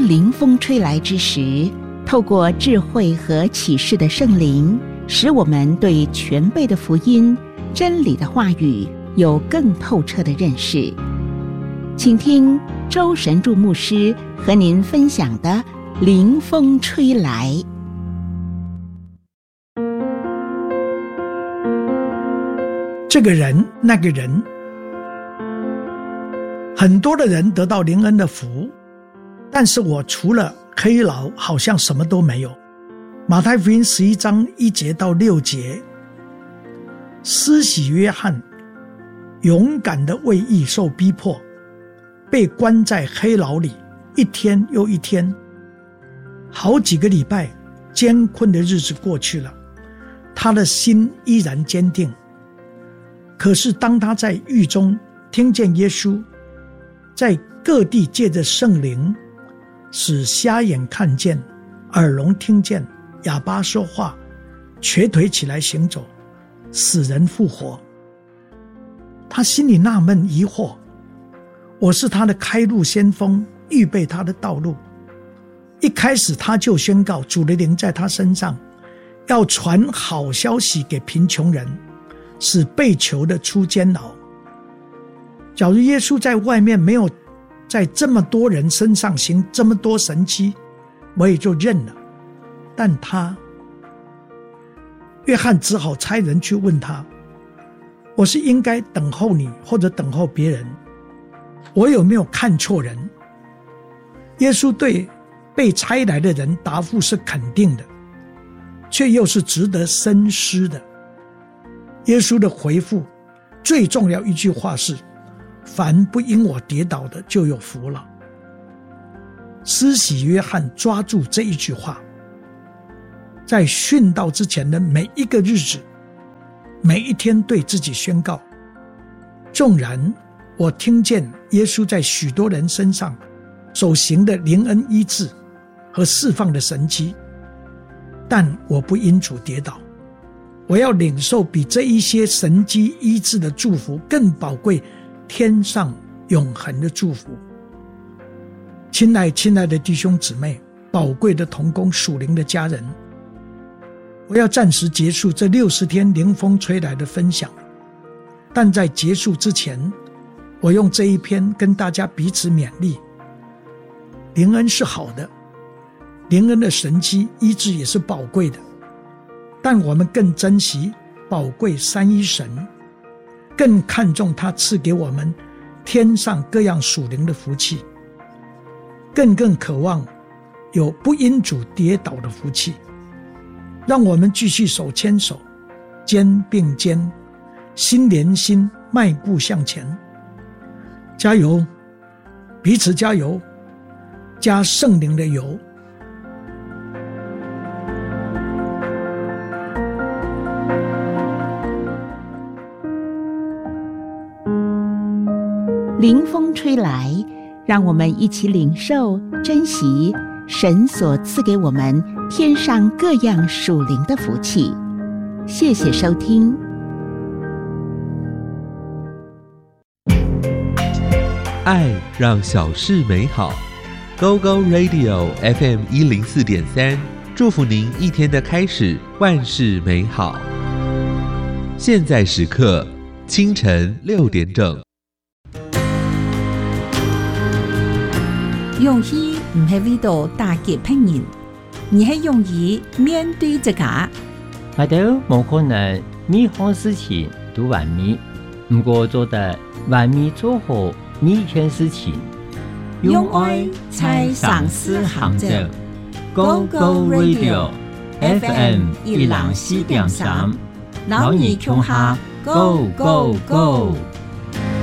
凌风吹来之时，透过智慧和启示的圣灵，使我们对全备的福音、真理的话语有更透彻的认识。请听周神助牧师和您分享的凌风吹来。 这个人那个人，很多的人得到灵恩的福，但是我除了黑牢好像什么都没有。马太福音11章1节到6节，施洗约翰勇敢的为义受逼迫，被关在黑牢里一天又一天，好几个礼拜艰困的日子过去了，他的心依然坚定。可是当他在狱中听见耶稣在各地借着圣灵使瞎眼看见、耳聋听见、哑巴说话、瘸腿起来行走、死人复活，他心里纳闷疑惑，我是他的开路先锋，预备他的道路。一开始他就宣告主的灵在他身上，要传好消息给贫穷人，使被囚的出监牢。假如耶稣在外面没有在这么多人身上行这么多神迹，我也就认了。但约翰只好差人去问他，我是应该等候你，或者等候别人？我有没有看错人？耶稣对被差来的人答复是肯定的，却又是值得深思的。耶稣的回复最重要一句话是，凡不因我跌倒的就有福了。施洗约翰抓住这一句话，在殉道之前的每一个日子，每一天对自己宣告，纵然我听见耶稣在许多人身上所行的灵恩医治和释放的神迹，但我不因主跌倒，我要领受比这一些神迹医治的祝福更宝贵，天上永恒的祝福。亲爱的弟兄姊妹，宝贵的同工，属灵的家人，我要暂时结束这60天凌风吹来的分享，但在结束之前，我用这一篇跟大家彼此勉励。灵恩是好的，灵恩的神迹医治也是宝贵的，但我们更珍惜宝贵三一神，更看重他赐给我们天上各样属灵的福气，更渴望有不因主跌倒的福气。让我们继续手牵手，肩并肩，心连心，迈步向前。加油，彼此加油，加圣灵的油。 凌风吹来，让我们一起领受、珍惜神所赐给我们天上各样属灵的福气。谢谢收听。 爱让小事美好。Go Go Radio FM 104.3，祝福您一天的开始万事美好。现在时刻清晨6点整。 用意唔係為到打擊別人，而係用以面對自家。 我哋冇可能每項事情都完美，不過做得完美做好每一件事情。 用愛才上思行者 Go Go Radio FM 104.3，老你窮下 Go Go Go。